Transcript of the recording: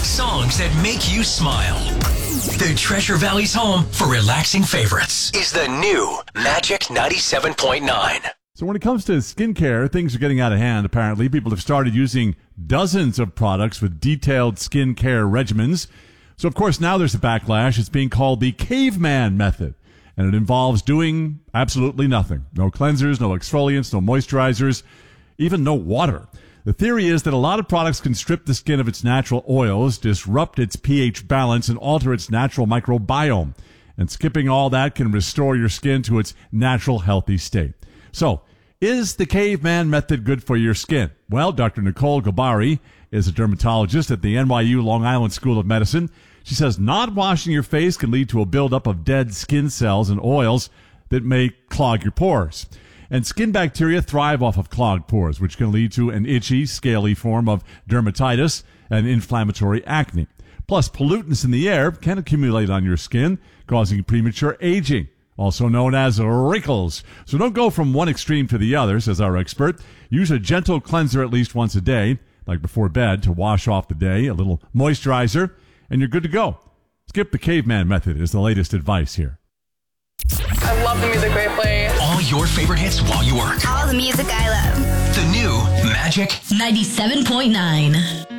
Songs that make you smile. The Treasure Valley's home for relaxing favorites is the new Magic 97.9. So when it comes to skincare, things are getting out of hand, apparently. People have started using dozens of products with detailed skincare regimens. So, of course, now there's a backlash. It's being called the caveman method. And it involves doing absolutely nothing. No cleansers, no exfoliants, no moisturizers, even no water. The theory is that a lot of products can strip the skin of its natural oils, disrupt its pH balance, and alter its natural microbiome. And skipping all that can restore your skin to its natural, healthy state. So, is the caveman method good for your skin? Well, Dr. Nicole Gabari is a dermatologist at the NYU Long Island School of Medicine. She says not washing your face can lead to a buildup of dead skin cells and oils that may clog your pores. And skin bacteria thrive off of clogged pores, which can lead to an itchy, scaly form of dermatitis and inflammatory acne. Plus, pollutants in the air can accumulate on your skin, causing premature aging, also known as wrinkles. So don't go from one extreme to the other, says our expert. Use a gentle cleanser at least once a day, like before bed, to wash off the day, a little moisturizer, and you're good to go. Skip the caveman method is the latest advice here. I love the music they play. All your favorite hits while you work. All the music I love. The new Magic 97.9.